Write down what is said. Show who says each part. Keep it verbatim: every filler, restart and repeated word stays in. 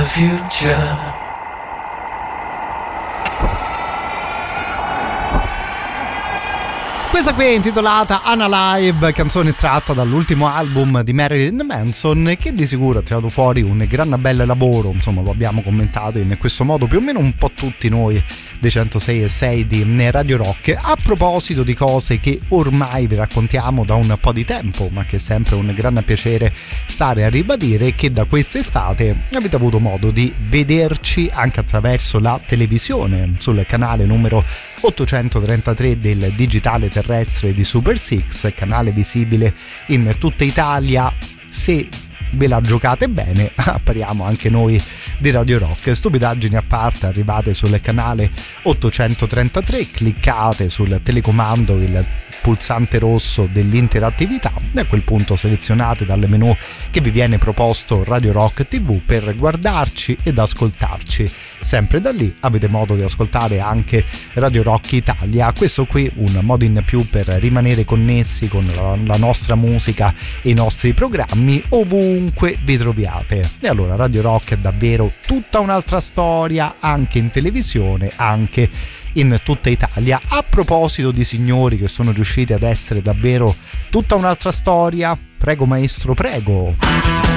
Speaker 1: future.
Speaker 2: Questa qui è intitolata Unalive, canzone estratta dall'ultimo album di Marilyn Manson, che di sicuro ha tirato fuori un gran bel lavoro, insomma lo abbiamo commentato in questo modo più o meno un po' tutti noi dei centosei e sei di Radio Rock. A proposito di cose che ormai vi raccontiamo da un po' di tempo, ma che è sempre un gran piacere stare a ribadire, che da quest'estate avete avuto modo di vederci anche attraverso la televisione sul canale numero ottocentotrentatré del digitale terrestre di Super Six, canale visibile in tutta Italia. Se ve la giocate bene, appariamo anche noi di Radio Rock. Stupidaggini a parte, arrivate sul canale ottocentotrentatré, cliccate sul telecomando il pulsante rosso dell'interattività e a quel punto selezionate dal menu che vi viene proposto Radio Rock tivù per guardarci ed ascoltarci. Sempre da lì avete modo di ascoltare anche Radio Rock Italia, questo qui un modo in più per rimanere connessi con la, la nostra musica e i nostri programmi ovunque vi troviate. E allora Radio Rock è davvero tutta un'altra storia, anche in televisione, anche in tutta Italia. A proposito di signori che sono riusciti ad essere davvero tutta un'altra storia, prego maestro, prego.